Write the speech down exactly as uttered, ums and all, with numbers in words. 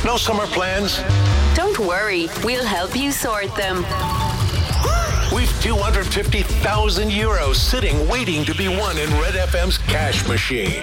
No summer plans? Don't worry, we'll help you sort them. We've two hundred fifty thousand euros sitting waiting to be won in Red F M's cash machine.